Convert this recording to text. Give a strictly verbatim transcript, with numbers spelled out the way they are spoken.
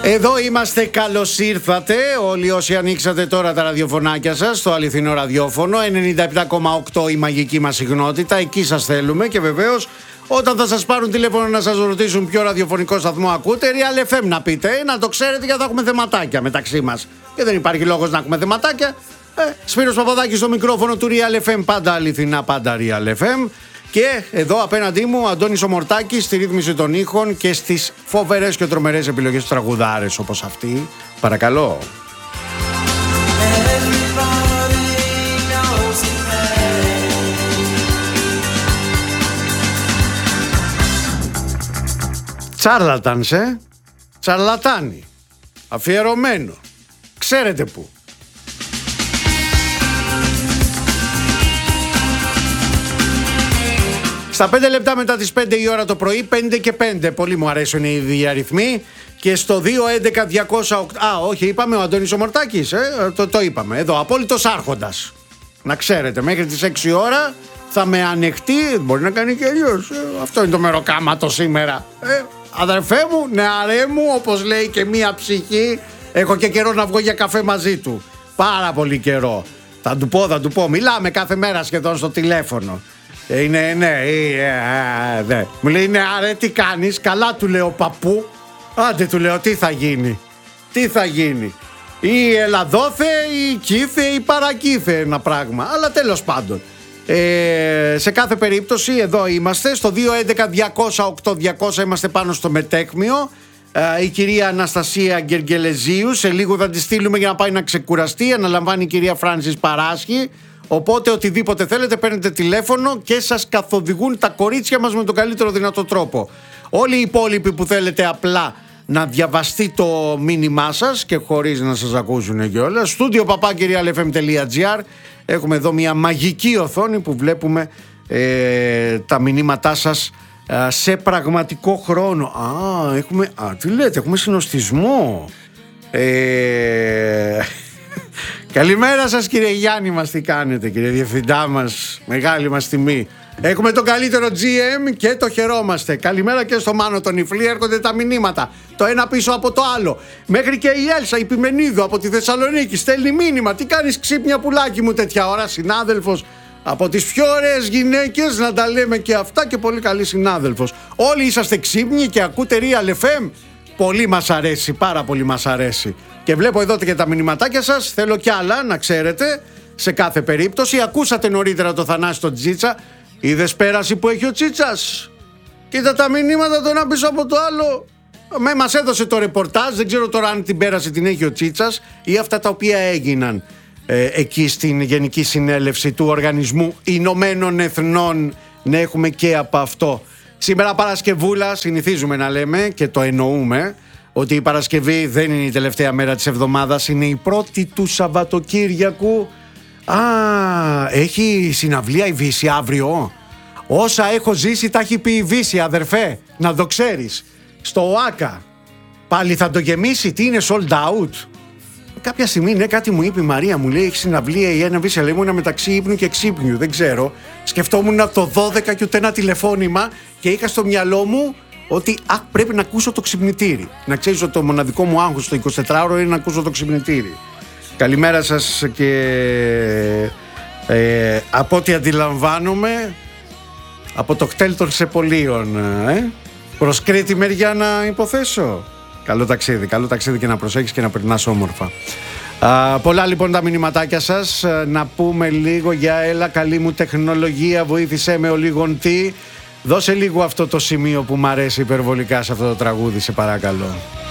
Εδώ είμαστε, καλώς ήρθατε όλοι όσοι ανοίξατε τώρα τα ραδιοφωνάκια σας στο αληθινό ραδιόφωνο ενενήντα επτά κόμμα οκτώ, η μαγική μας συχνότητα. Εκεί σας θέλουμε και βεβαίως όταν θα σας πάρουν τηλέφωνο να σας ρωτήσουν ποιο ραδιοφωνικό σταθμό ακούτε, Real εφ εμ να πείτε, να το ξέρετε, γιατί θα έχουμε θεματάκια μεταξύ μας και δεν υπάρχει λόγος να έχουμε θεματάκια. ε, Σπύρος Παπαδάκης στο μικρόφωνο του Real εφ εμ, πάντα αληθινά, πάντα Real εφ εμ. Και εδώ απέναντί μου Αντώνης Ομορτάκης στη ρύθμιση των ήχων και στις φοβερές και τρομερές επιλογές τραγουδάρες όπως αυτή. Παρακαλώ. Τσάρλατανς, ε? Τσαρλατάνι. Αφιερωμένο. Ξέρετε πού. Στα πέντε λεπτά μετά τις πέντε η ώρα το πρωί, πέντε και πέντε. Πολύ μου αρέσουν οι ίδιοι αριθμοί. Και στο δύο έντεκα διακόσια οκτώ. Α, όχι, είπαμε ο Αντώνης Ομορτάκης, ε? το, το είπαμε. Εδώ, απόλυτος άρχοντας. Να ξέρετε, μέχρι τις έξι η ώρα θα με ανεχτεί. Μπορεί να κάνει και αλλιώς. Ε, αυτό είναι το μεροκάματο σήμερα. Ε, αδερφέ μου, νεαρέ μου, όπως λέει και μία ψυχή. Έχω και καιρό να βγω για καφέ μαζί του. Πάρα πολύ καιρό. Θα του πω, θα του πω. Μιλάμε κάθε μέρα σχεδόν στο τηλέφωνο. Είναι, ναι, ε, ναι. Μου λέει, ναι, αρέ, τι κάνεις? Καλά, του λέω, παππού. Άντε, του λέω, τι θα γίνει? Τι θα γίνει? Ή Ελλαδόθε, ή Κήθε, ή Παρακήθε ένα πράγμα. Αλλά τέλος πάντων, ε, σε κάθε περίπτωση εδώ είμαστε. Στο δύο έντεκα διακόσια οκτώ διακόσια είμαστε πάνω στο μετέκμιο. ε, Η κυρία Αναστασία Γκεργελεζίου. Σε λίγο θα τη στείλουμε για να πάει να ξεκουραστεί. Αναλαμβάνει η κυρία Φράνσις Παράσχη. Οπότε οτιδήποτε θέλετε παίρνετε τηλέφωνο και σας καθοδηγούν τα κορίτσια μας με τον καλύτερο δυνατό τρόπο. Όλοι οι υπόλοιποι που θέλετε απλά να διαβαστεί το μήνυμά σας και χωρίς να σας ακούσουν κιόλας, στούντιο παπάκι real f m τελεία g r. Έχουμε εδώ μια μαγική οθόνη που βλέπουμε ε, τα μηνύματά σας ε, σε πραγματικό χρόνο. Α, έχουμε, α, τι λέτε, έχουμε συνοστισμό. Ε... Καλημέρα σας κύριε Γιάννη μας, τι κάνετε κύριε διευθυντά μας, μεγάλη μας τιμή. Έχουμε τον καλύτερο τζι εμ και το χαιρόμαστε. Καλημέρα και στο Μάνο τον Ιφλή, έρχονται τα μηνύματα το ένα πίσω από το άλλο. Μέχρι και η Έλσα η Πιμενίδου από τη Θεσσαλονίκη στέλνει μήνυμα. Τι κάνεις ξύπνια πουλάκι μου τέτοια ώρα? Συνάδελφος από τις πιο ωραίες γυναίκες, να τα λέμε και αυτά, και πολύ καλή συνάδελφος. Όλοι είσαστε ξύπνοι και ακούτε Real εφ εμ. Πολύ μας αρέσει, πάρα πολύ μας αρέσει. Και βλέπω εδώ και τα μηνυματάκια σας. Θέλω κι άλλα να ξέρετε. Σε κάθε περίπτωση, ακούσατε νωρίτερα το Θανάση τον Τσίτσα. Είδες πέραση που έχει ο Τσίτσας? Κοίτα τα μηνύματα το ένα πίσω από το άλλο. Με μας έδωσε το ρεπορτάζ. Δεν ξέρω τώρα αν την πέραση την έχει ο Τσίτσας ή αυτά τα οποία έγιναν ε, εκεί στην Γενική Συνέλευση του Οργανισμού Ηνωμένων Εθνών. Να έχουμε και από αυτό. Σήμερα Παρασκευούλα, συνηθίζουμε να λέμε και το εννοούμε, ότι η Παρασκευή δεν είναι η τελευταία μέρα της εβδομάδας, είναι η πρώτη του Σαββατοκύριακου. Α, έχει συναυλία η Βύση αύριο. Όσα έχω ζήσει τα έχει πει η Βύση, αδερφέ, να το ξέρεις. Στο ΟΑΚΑ. Πάλι θα το γεμίσει, τι είναι sold out? Κάποια στιγμή, ναι, κάτι μου είπε η Μαρία, μου λέει έχει συναυλία η ένα Βύση, αλλά ήμουν μεταξύ ύπνου και ξύπνιου, δεν ξέρω. Σκεφτόμουν το δώδεκα και ούτε ένα τηλεφώνημα και είχα στο μυαλό μου ότι α, πρέπει να ακούσω το ξυπνητήρι. Να ξέρεις ότι το μοναδικό μου άγχος το εικοσιτετράωρο είναι να ακούσω το ξυπνητήρι. Καλημέρα σας και ε, από ό,τι αντιλαμβάνομαι από το κτέλ των Σεπολίων, ε, προς Κρήτη μεριά να υποθέσω. Καλό ταξίδι, καλό ταξίδι και να προσέχεις και να περνάς όμορφα. Α, πολλά λοιπόν τα μηνυματάκια σας. Να πούμε λίγο για έλα καλή μου τεχνολογία, βοήθησέ με ο λίγον τι. Δώσε λίγο αυτό το σημείο που μ' αρέσει υπερβολικά σε αυτό το τραγούδι, σε παρακαλώ.